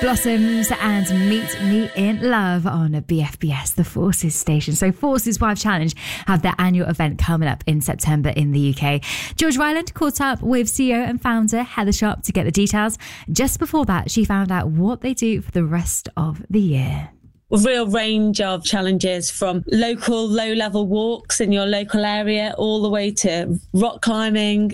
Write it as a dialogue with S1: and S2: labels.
S1: Blossoms and Meet Me in Love on BFBS, the Forces station. So Forces Wife Challenge have their annual event coming up in September in the UK. George Ryland caught up with CEO and founder Heather Sharp to get the details. Just before that, she found out what they do for the rest of the year.
S2: A real range of challenges, from local low-level walks in your local area all the way to rock climbing,